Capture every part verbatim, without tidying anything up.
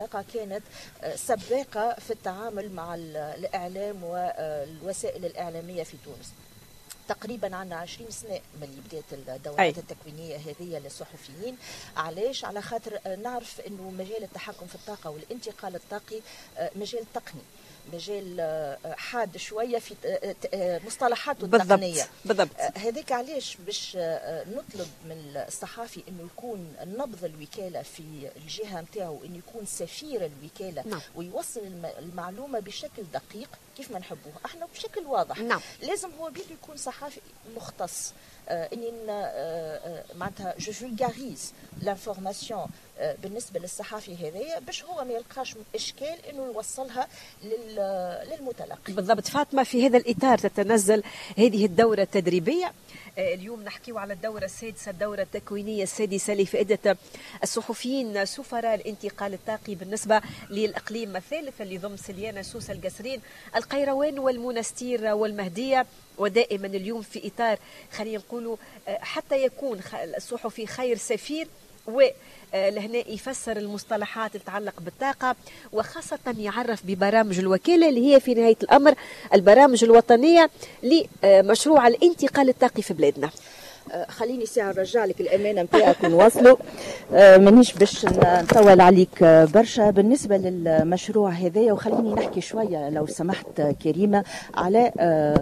الحقيقة كانت سباقة في التعامل مع الإعلام والوسائل الإعلامية في تونس. تقريبا عندنا عشرين سنة من اللي بدات الدورات التكوينية هذه للصحفيين. علاش؟ على خاطر نعرف أنه مجال التحكم في الطاقة والانتقال الطاقي مجال تقني، مجال حاد شويه في مصطلحاته التقنيه. بالضبط. هذاك علاش باش نطلب من الصحافي انه يكون نبض الوكاله في الجهه نتاعو، انه يكون سفير الوكاله. نعم. ويوصل المعلومه بشكل دقيق كيف ما نحبوها احنا بشكل واضح. نعم. لازم هو بيده يكون صحافي مختص، اني معناتها جو فولغاريز لانفورماسيون بالنسبه للصحافي هذايا باش هو ما يلقاش اشكال انه يوصلها للمتلقي. بالضبط فاطمه، في هذا الاطار تتنزل هذه الدوره التدريبيه. اليوم نحكيو على الدورة السادسة، الدورة التكوينية السادسة لفائدة الصحفيين سفراء الانتقال الطاقي بالنسبة للإقليم الثالث اللي ضم سليانة، سوسة، القصرين، القيروان والمنستير والمهدية. ودائما اليوم في إطار خلينا نقولوا حتى يكون الصحفي خير سفير، و لهنا يفسر المصطلحات اللي تتعلق بالطاقة، وخاصة يعرف ببرامج الوكالة اللي هي في نهاية الأمر البرامج الوطنية لمشروع الانتقال الطاقي في بلادنا. خليني ساعة نرجع لك الأمانة نتاعك ونواصلوا. مانيش باش نطول عليك برشا بالنسبة للمشروع هذايا، وخليني نحكي شوية لو سمحت كريمة على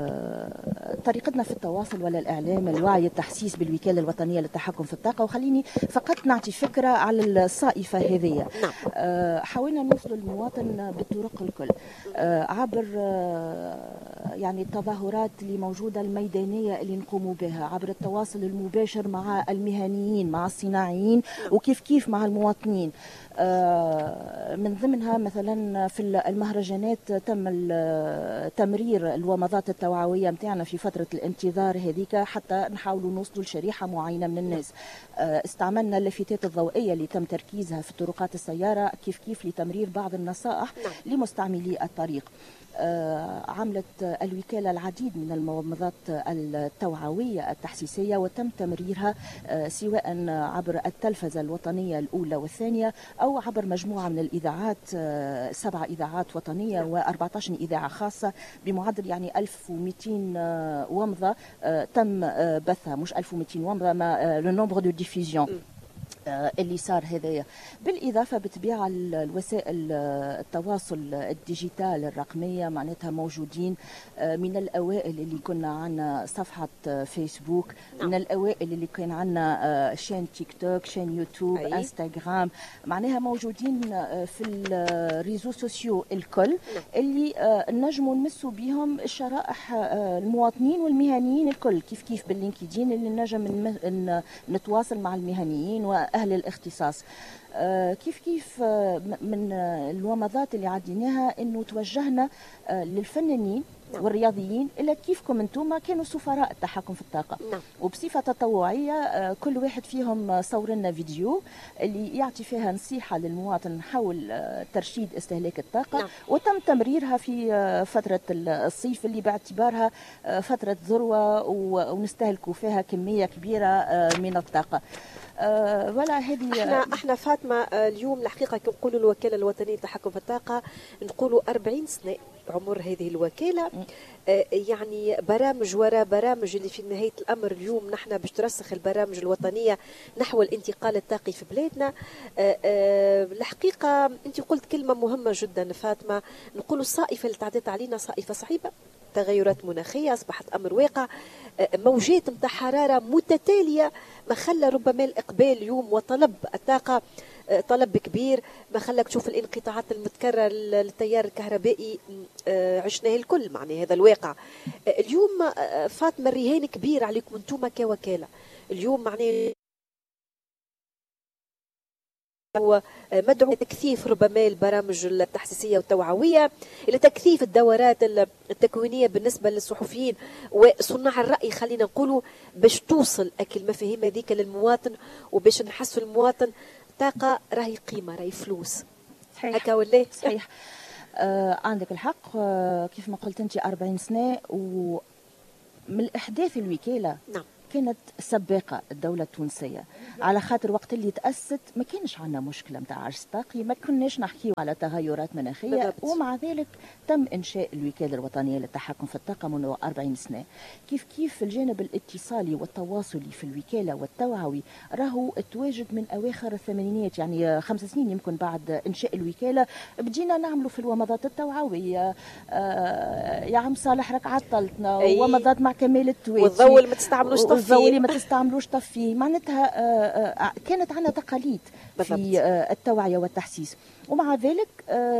طريقتنا في التواصل ولا الإعلام، الوعي، التحسيس بالوكالة الوطنية للتحكم في الطاقة. وخليني فقط نعطي فكرة على الصائفة هذية. حاولنا نوصل للمواطن بالطرق الكل، عبر يعني التظاهرات اللي موجودة الميدانية اللي نقوموا بها، عبر التواصل المباشر مع المهنيين مع الصناعيين، وكيف كيف مع المواطنين. من ضمنها مثلا في المهرجانات تم تمرير الومضات التوعوية متاعنا في فترة الانتظار هذيك حتى نحاولوا نوصلوا لشريحة معينة من الناس. استعملنا اللافتات الضوئية اللي تم تركيزها في طرقات السيارة كيف كيف لتمرير بعض النصائح لمستعملي الطريق. عملت الوكالة العديد من المومضات التوعوية التحسيسية وتم تمريرها سواء عبر التلفزة الوطنية الأولى والثانية أو عبر مجموعة من الإذاعات، سبع إذاعات وطنية وأربعة عشر إذاعة خاصة بمعدل يعني ألف ومئتين ومضة تم بثها، مش ألف ومئتين ومضة ما لو نومبر دو ديفيزيون اللي صار هذايا. بالإضافة بطبيعة الوسائل التواصل الديجيتال الرقمية معناتها موجودين. من الأوائل اللي كنا عنا صفحة فيسبوك، من الأوائل اللي كان عنا شين تيك توك، شين يوتيوب، أي. انستغرام، معناها موجودين في الريزو سوسيو الكل اللي نجموا نمسوا بهم الشرائح المواطنين والمهنيين الكل، كيف كيف باللينكدين اللي نجم نتواصل مع المهنيين وأهل الاختصاص. كيف كيف من الومضات اللي عديناها انه توجهنا للفنانين والرياضيين إلا كيفكم انتم كانوا سفراء التحكم في الطاقة. نعم. وبصفة تطوعية كل واحد فيهم صور لنا فيديو اللي يعطي فيها نصيحة للمواطن حول ترشيد استهلاك الطاقة. نعم. وتم تمريرها في فترة الصيف اللي باعتبارها فترة ذروة ونستهلكوا فيها كمية كبيرة من الطاقة. أه ولا هذه احنا احنا فاطمه اليوم الحقيقه كي نقولوا الوكاله الوطنيه للتحكم في الطاقه نقولوا أربعين سنه عمر هذه الوكاله. أه يعني برامج وراء برامج اللي في نهايه الامر اليوم نحن باش ترسخ البرامج الوطنيه نحو الانتقال الطاقي في بلادنا. أه أه الحقيقه انت قلت كلمه مهمه جدا فاطمه، نقولوا الصائفه اللي تعدت علينا صائفه صعيبه، تغيرات مناخيه اصبحت امر واقع، موجات نتاع حراره متتاليه ما خلى ربما الاقبال اليوم وطلب الطاقه طلب كبير، ما خلاك تشوف الانقطاعات المتكرره للتيار الكهربائي عشناه الكل. معنى هذا الواقع اليوم فاطمه الرهان كبير عليكم انتم كوكاله اليوم، معناه مدعو تكثيف ربما البرامج التحسيسية والتوعوية، إلى تكثيف الدورات التكوينية بالنسبة للصحفيين وصناع الرأي خلينا نقولوا باش توصل أكل المفاهيم هذيك للمواطن وباش نحسوا المواطن طاقة راهي قيمة راهي فلوس. صحيح. هكا ولا؟ صحيح. آه عندك الحق. آه كيف ما قلت أنت أربعين سنة ومن الأحداث الوكالة. نعم. كانت سباقة الدولة التونسية على خاطر وقت اللي تأسست ما كانش عندنا مشكلة متاع عجز طاقي، ما كناش نحكيو على تغيرات مناخية بالضبط. ومع ذلك تم إنشاء الوكالة الوطنية للتحكم في الطاقة منذ أربعين سنة. كيف كيف الجانب الاتصالي والتواصلي في الوكالة والتوعوي راهو تواجد من أواخر الثمانينات، يعني خمس سنين يمكن بعد إنشاء الوكالة بدينا نعملوا في الومضات التوعوية. آه يا عم صالح راك عطلتنا أي. ومضات مع كمال التواتي والضوء اللي ما تستعملوش طفيه والضوء اللي ما تستعملوش طفيه. معناتها آه آه كانت عندنا تقاليد في آه التوعية والتحسيس. ومع ذلك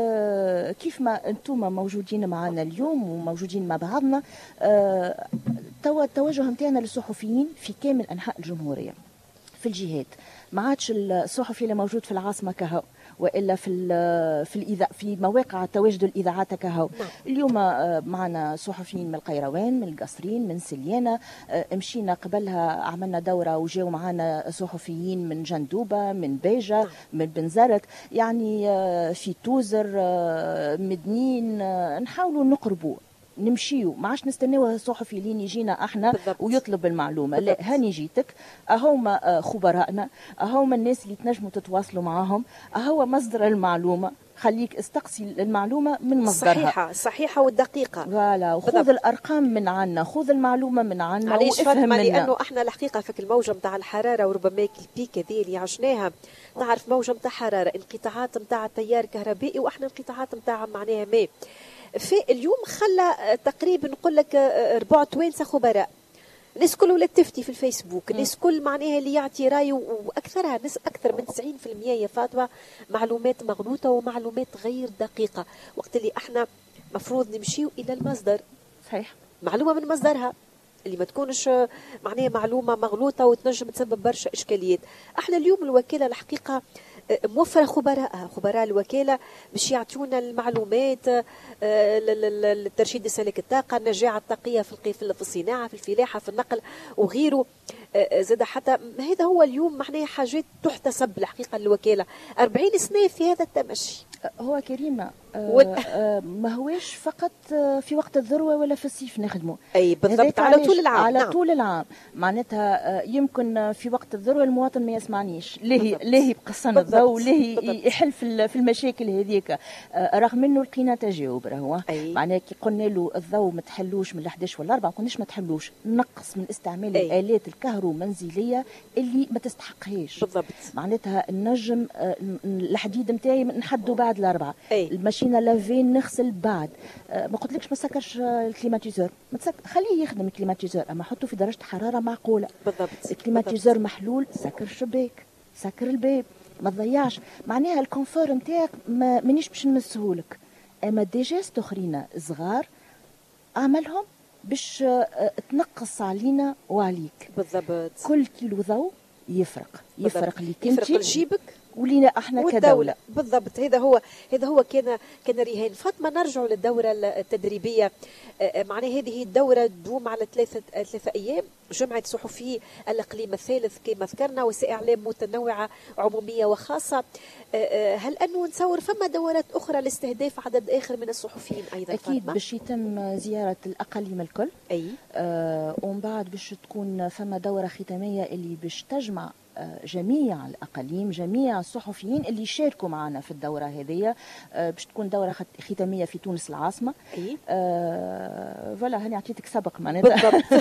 آه كيف ما انتم موجودين معنا اليوم وموجودين مع بعضنا، آه التوجه نتاعنا للصحفيين في كامل انحاء الجمهوريه في الجهات. ما عادش الصحفي اللي موجود في العاصمه كهو والا في في الإذاعة في مواقع تواجد الاذاعات كهو. اليوم معنا صحفيين من القيروان، من القصرين، من سليانه. مشينا قبلها عملنا دوره وجاوا معنا صحفيين من جندوبه، من بيجه، من بنزرت، يعني في توزر، مدنين. نحاولوا نقربوا نمشيو، ما عادش نستناو الصحفي لين يجينا احنا بالضبط. ويطلب المعلومه بالضبط. لا، هاني جيتك، اهوما خبرائنا، اهوما الناس اللي تنجموا تتواصلوا معاهم، اهو مصدر المعلومه، خليك استقصي المعلومه من مصدرها صحيحه صحيحه والدقيقه. فوالا، وخذ الارقام من عنا، خذ المعلومه من عنا علاش وافهم منا. لانه احنا الحقيقه في الموجه نتاع الحراره، وربما البيك هذه اللي عشناها، تعرف موجه نتاع حراره، انقطاعات نتاع التيار الكهربائي، واحنا انقطاعات نتاع معناها ماء. في اليوم خلى تقريبا نقول لك ربع توانسه خبراء، الناس كل ولات تفتي في الفيسبوك، الناس كل معناها اللي يعطي رايه، واكثرها ناس اكثر من تسعين بالمئة يا فاطمه معلومات مغلوطه ومعلومات غير دقيقه، وقت اللي احنا مفروض نمشيو الى المصدر. صحيح، معلومه من مصدرها اللي ما تكونش معناها معلومه مغلوطه وتنجم تسبب برشا اشكاليات. احنا اليوم الوكاله الحقيقه موفره خبراء خبراء الوكاله باش يعطونا المعلومات، الترشيد لسلك الطاقه، النجاعه الطاقيه في في الصناعه، في الفلاحه، في النقل وغيره. زاد حتى هذا هو اليوم معناها حاجات تحتسب الحقيقه الوكاله. أربعين سنه في هذا التمشي. هو كريمه و... آه ما هوش فقط في وقت الذروه ولا في الصيف نخدمه، اي بالضبط، على طول العام، على نعم. طول العام. معناتها يمكن في وقت الذروه المواطن ما يسمعنيش، ليه ليه يبقصن الضوء، ليه يحل في المشاكل هذيك، رغم انه لقينا تجاوب. راهو معناها كي قلنا له الضوء ما تحلوش من الحداش ولا الأربعة، ما قلناش ما تحلوش، نقص من استعمال أي. الالات الكهرومنزليه اللي ما تستحقهاش بالضبط. معناتها النجم الحديد نتاعي نحدوا بعد الأربعة، الماشينه لافين نغسل بعد. أه ما قلتلكش ما تسكرش الكليماتيزور، ما تسك... خليه يخدم الكليماتيزور، اما حطه في درجه حراره معقوله. بالضبط. الكليماتيزور محلول، سكر الشباك، سكر الباب، ما تضيعش. معناها الكونفور نتاعك ما مانيش باش نمسهولك، اما دي جيست اخرين صغار اعملهم باش تنقص علينا وعليك. بالضبط. كل كيلو ضوء يفرق يفرق ليك انت، يفرق لجيبك ولينا احنا كدولة. بالضبط. هذا هو هذا هو كان كان رهان. فاطمه، نرجعوا للدوره التدريبيه. معناها هذه الدوره تدوم على ثلاثه ثلاثه ايام. جمعه صحفي الاقليم الثالث كما ذكرنا، وسائل اعلام متنوعه عموميه وخاصه. هل انه نتصور فما دورات اخرى لاستهداف عدد اخر من الصحفيين ايضا؟ اكيد باش يتم زياره الاقاليم الكل. اي آه ومن بعد باش تكون فما دوره ختاميه اللي باش تجمع جميع الأقاليم، جميع الصحفيين اللي شاركوا معنا في الدورة هذه. أه باش تكون دورة ختامية في تونس العاصمة. أي أه فوالا، هاني عطيتك سبق معناتها. بالضبط.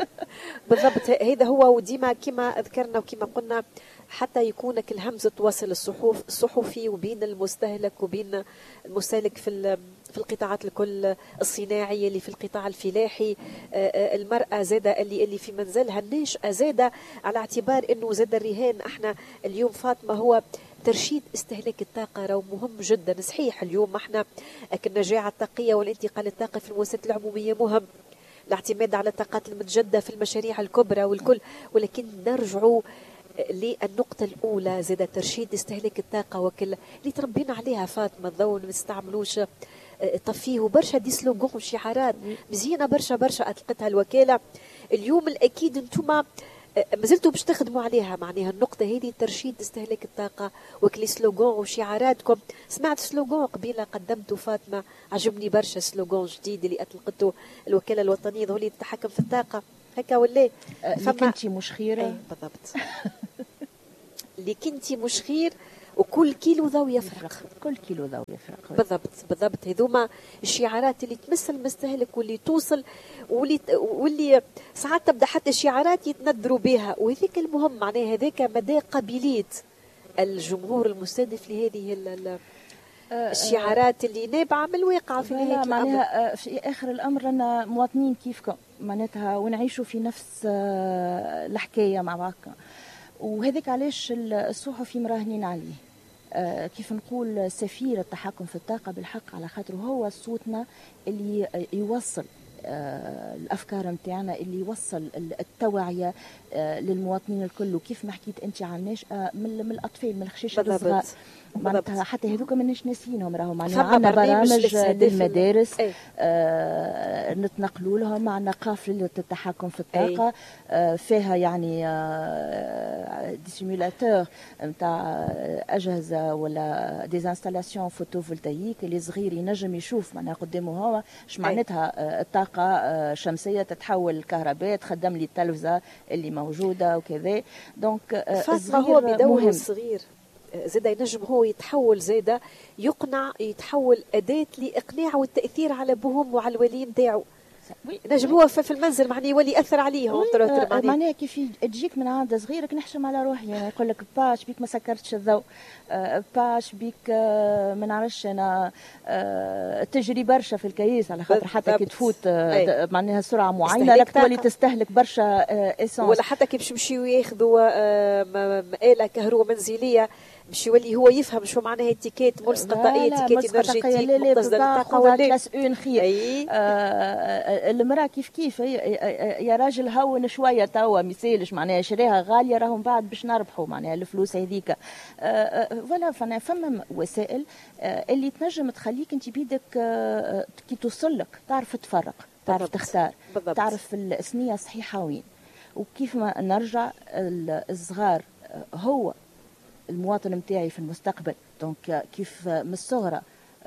بالضبط، هذا هو. وديما كما ذكرنا وكما قلنا، حتى يكون الهمزة توصل الصحف الصحفي وبين المستهلك وبين المستهلك في في القطاعات الكل، الصناعي اللي في القطاع الفلاحي، المرأة زادة اللي اللي في منزلها، الناشئة زادة، على اعتبار انه زاد الرهان. احنا اليوم فاطمة هو ترشيد استهلاك الطاقة راهو مهم جدا. صحيح اليوم احنا النجاعة الطاقية والانتقال الطاقي في المؤسسات العمومية مهم، الاعتماد على الطاقات المتجددة في المشاريع الكبرى والكل، ولكن نرجعوا للنقطة الأولى، زاد ترشيد استهلاك الطاقة وكل اللي تربينا عليها فاطمة. الضوء ما نستعملوش طفيه، وبرشا دي سلوغون وشعارات مزيانة برشا برشا أطلقتها الوكالة. اليوم الأكيد أنتم مازلتوا باش تخدموا عليها، معناها النقطة هذه ترشيد استهلاك الطاقة وكل سلوغون وشعاراتكم. سمعت سلوغون قبيلة قدمته فاطمة، عجبني برشا سلوغون جديد اللي أطلقته الوكالة الوطنية ذولي للتحكم في الطاقة، هكا ولا فما كنتي مش خيرة. أي بالضبط. اللي كنتي مش خير وكل كيلو ذو يفرق. كل كيلو ذو يفرق. بالضبط بالضبط. هذوما الشعارات اللي تمس المستهلك واللي توصل واللي واللي ساعات تبدا حتى الشعارات يتندروا بها، وهذيك المهم معناها هذاك مدى قابليه الجمهور المستهدف لهذه الشعارات اللي نابعه من الواقع في نهايه الامر. معناها في اخر الامر رانا مواطنين كيفكم معناتها ونعيشوا في نفس الحكايه مع بعضنا، وهذاك علاش الصحفي مراهنين عليه. آه كيف نقول سفير التحكم في الطاقة بالحق، على خاطر هو صوتنا اللي يوصل آه الأفكار متاعنا، اللي يوصل التوعية آه للمواطنين الكل. وكيف ما حكيت أنت عن الناشئة من, من الأطفال من الخشيشة الصغار معناتها حتى هذوك ماناش ناسينهم، راهم معناها عندنا برامج للمدارس آه نتنقلوا لهم، عندنا قافلة التحكم في الطاقة آه فيها يعني آه دي سيمولاتور نتاع أجهزة ولا ديزانستالاسيون فوتوفولتايك اللي صغير ينجم يشوف معناها قدامه هو اش معناتها آه الطاقة آه شمسية تتحول الكهرباء تخدم لي التلفزة اللي موجودة وكذا. دونك آه فاطمة هو بدوره الصغير زادا ينجم هو يتحول زادا يقنع يتحول أداة لإقناع والتأثير على بوهم وعلى الولي نتاعو. نجم هو في المنزل معناه يولي ياثر عليهم. معناها معناها كيف تجيك من عند صغيرك نحشم على روحي، يعني يقول لك باش بيك ما سكرتش الضوء، باش بيك ما نعرفش انا تجري برشا في الكيس، على خاطر حتى كي تفوت معناها سرعه معينه لك تولي تستهلك برشا اسانس. ولا حتى كي باش يمشيو ياخذوا آلة كهرباء منزليه باش يولي هو يفهم شو معناها اتيكيت ملصقه طاقيه اتيكيت انرجيتيك متصدر الطاقه ولا كلاس اون خير. آه المراه كيف كيف يا راجل هون شويه توا مثالش معناها شريها غاليه راهم بعد باش نربحوا معناها الفلوس هذيك. ولا فانا فما وسائل آه اللي تنجم تخليك انت بيدك آه كي توصلك تعرف تفرق، تعرف بالضبط. تختار بالضبط. تعرف السنيه صحيحه وين. وكيف ما نرجع الصغار هو المواطن متاعي في المستقبل، دونك كيف من الصغرى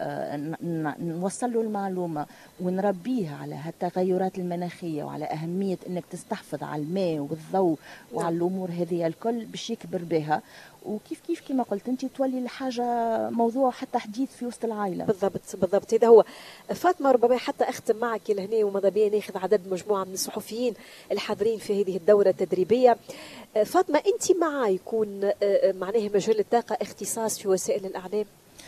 نوصل له المعلومة ونربيه على هالتغيرات المناخية وعلى أهمية أنك تستحفظ على الماء والضوء وعلى الأمور هذه الكل باش يكبر بها. وكيف كيف كما قلت انت تولي الحاجه موضوع حتى حديث في وسط العائله. بالضبط بالضبط. هذا هو. فاطمه ربما حتى اختم معك لهنا وماذا بيا ناخذ عدد مجموعه من الصحفيين الحاضرين في هذه الدوره التدريبيه. فاطمه انت مع يكون معناها مجال الطاقه اختصاص في وسائل الاعلام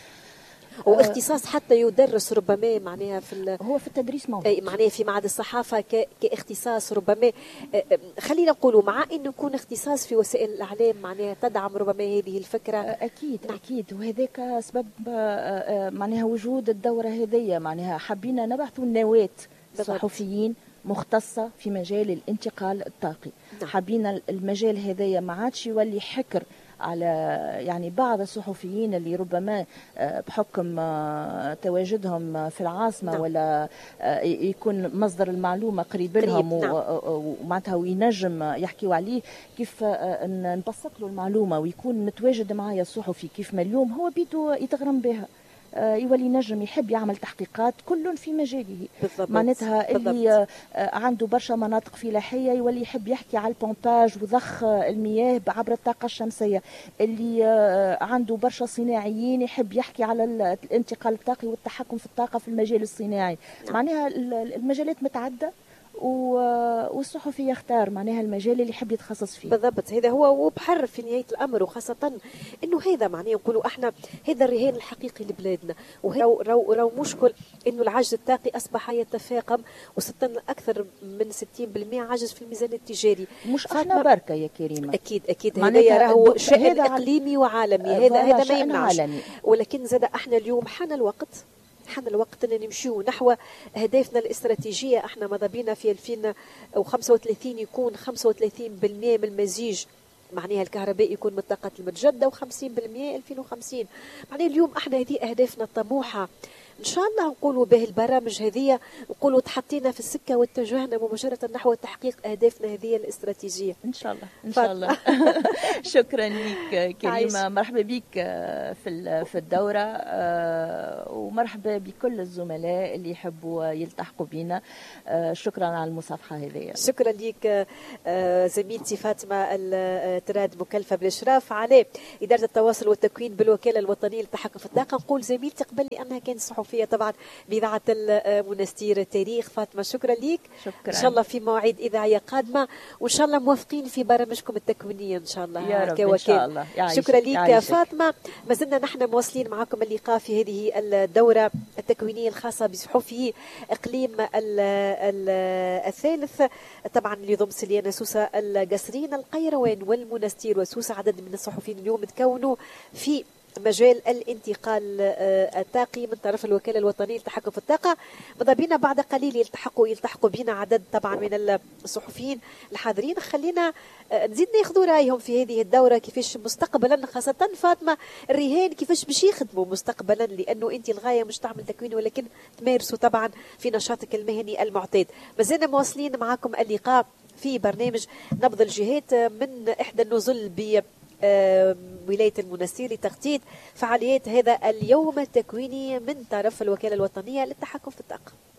واختصاص حتى يدرس ربما معناها في هو في التدريس موجود معناها في معهد الصحافه كاختصاص ربما خلينا نقولوا مع انه يكون اختصاص في وسائل الاعلام معناها تدعم ربما هذه الفكره. اكيد نعم. اكيد وهذاك سبب معناها وجود الدوره هذه معناها حبينا نبعثوا النواه صحفيين مختصه في مجال الانتقال الطاقي. نعم. حبينا المجال هذايا ما عادش يولي حكر على يعني بعض الصحفيين اللي ربما بحكم تواجدهم في العاصمة نعم. ولا يكون مصدر المعلومة قريب لهم نعم. ومعناتها وينجم يحكيوا عليه كيف نبسط له المعلومة ويكون متواجد معايا الصحفي كيف ما اليوم هو بيدو يتغرم بها يولي نجم يحب يعمل تحقيقات كل في مجاله. معناتها اللي عنده برشا مناطق فلاحيه يولي يحب يحكي على البومباج وضخ المياه عبر الطاقه الشمسيه، اللي عنده برشا صناعيين يحب يحكي على الانتقال الطاقي والتحكم في الطاقه في المجال الصناعي. معناها المجالات متعدده والصحفي يختار معناها المجال اللي يحب يتخصص فيه. بالضبط هذا هو وبحر في نهايه الامر، وخاصه انه هذا معناه نقولوا احنا هذا الرهان الحقيقي لبلادنا. وراو راو راو مشكل انه العجز الطاقي اصبح يتفاقم وصلنا اكثر من ستين بالمئة عجز في الميزان التجاري. مش احنا بركه يا كريمه. اكيد اكيد هذا راهو شأن اقليمي وعالمي، هذا هذا ما يمنعش. ولكن زاد احنا اليوم حان الوقت حان الوقت أن نمشيو نحو أهدافنا الاستراتيجية. احنا ماذا بينا في ألفين وخمسة وثلاثين يكون خمسة وثلاثين بالمئة من المزيج معناها الكهرباء يكون من الطاقات المتجددة وخمسين بالمئة ألفين وخمسين. معناها اليوم احنا هذه أهدافنا الطموحة ان شاء الله نقولوا به البرامج هذه نقولوا تحطينا في السكه واتجهنا مباشره نحو تحقيق اهدافنا هذه الاستراتيجيه ان شاء الله ان شاء الله. شكرا لك كريمه، مرحبا بك في في الدوره، ومرحبا بكل الزملاء اللي يحبوا يلتحقوا بنا. شكرا على المصافحه هذه. شكرا لك زميلتي فاطمه التراد مكلفه بالاشراف على اداره التواصل والتكوين بالوكاله الوطنيه للتحكم في الطاقه. نقول زميلتي قبل لي انها كانت صحفيه طبعا باذاعه المنستير التاريخ. فاطمه شكرا لك. شكرا. ان شاء الله في مواعيد اذاعيه قادمه، وان شاء الله موافقين في برامجكم التكوينيه ان شاء الله يا رب ان شاء الله. شكرا لك فاطمه. ما زلنا نحن مواصلين معكم اللقاء في هذه الدوره التكوينيه الخاصه بصحفي اقليم ال ال الثالث طبعا اللي يضم سليانه سوسه القصرين القيروان والمنستير وسوسه. عدد من الصحفيين اليوم تكونوا في مجال الانتقال الطاقي من طرف الوكاله الوطنيه للتحكم في الطاقه. ماذا بينا بعد قليل يلتحقوا يلتحقوا بنا عدد طبعا من الصحفيين الحاضرين. خلينا نزيد ناخذوا رايهم في هذه الدوره كيفاش مستقبلا، خاصه فاطمه الرهان كيفاش باش يخدموا مستقبلا، لانه انت الغايه مش تعمل تكوين ولكن تمارسوا طبعا في نشاطك المهني المعتاد. مازلنا مواصلين معكم اللقاء في برنامج نبض الجهات من احدى النزل ب ولاية المنستير لتغطية فعاليات هذا اليوم التكويني من طرف الوكالة الوطنية للتحكم في الطاقة.